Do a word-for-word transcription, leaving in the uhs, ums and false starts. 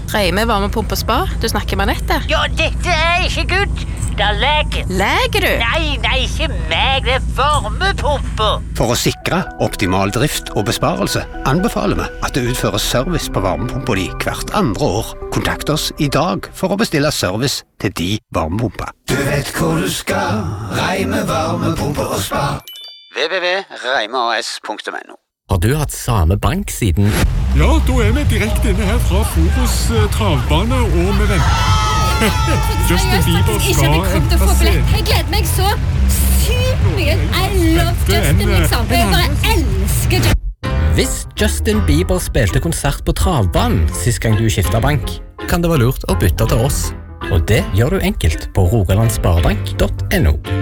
Reime varmepumpe og spa, du snakker med Anette. Ja, dette er ikke good. Det er lege. Leger du? Nei, nei, ikke meg, det er varmepumpe. For å sikre optimal drift og besparelse anbefaler vi at det utføres service på varmepumpa di hvert andre år. Kontakt oss i dag for å bestille service til de varmepumpa. Du vet hvor du skal, Reime varmepumpe og spa. w w w punktum reimeas punktum no. Har du hatt samme bank siden? Ja, da er vi direkte inne her fra Forus uh, travbane, og vi venter. Justin Bieber skal endre seg. Jeg gleder meg så sykt mye. I love Justin, liksom. Jeg bare elsker Justin. Hvis Justin Bieber spilte konsert på travbanen sist gang du skiftet bank, kan det være lurt å bytte til oss. Og det gjør du enkelt på rogalandsparebank punktum no.